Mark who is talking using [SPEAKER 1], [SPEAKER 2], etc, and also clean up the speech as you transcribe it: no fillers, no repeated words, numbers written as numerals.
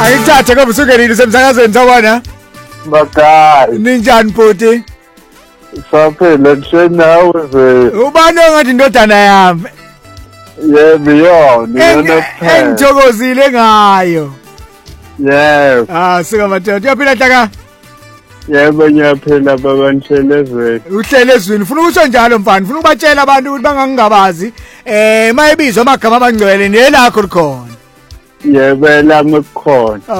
[SPEAKER 1] Ayithathe ngoba usungenile semsakazweni sawona.
[SPEAKER 2] Bakai.
[SPEAKER 1] Ninjani bhuti?
[SPEAKER 2] Saphela nawe ve.
[SPEAKER 1] Ubani ongathi indodana yami?
[SPEAKER 2] Yebo yona
[SPEAKER 1] engithokozile ngayo.
[SPEAKER 2] Yebo.
[SPEAKER 1] Sika madoda uyaphila hlaka?
[SPEAKER 2] Yebo ngiyaphila babantshelezweni.
[SPEAKER 1] Uhlele ezweni ufuna ukusho njalo mfana ufuna ukubatshela abantu ukuthi bangangabazi mayibizwa amagama abangcwele nelakho likhona.
[SPEAKER 2] Yebo lami kukhona.